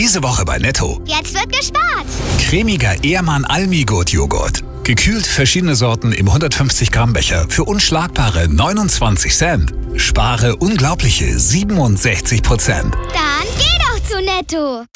Diese Woche bei Netto. Jetzt wird gespart. Cremiger Ehrmann Almigurt Joghurt. Gekühlt verschiedene Sorten im 150 Gramm Becher für unschlagbare 29 Cent. Spare unglaubliche 67%. Dann geh doch zu Netto.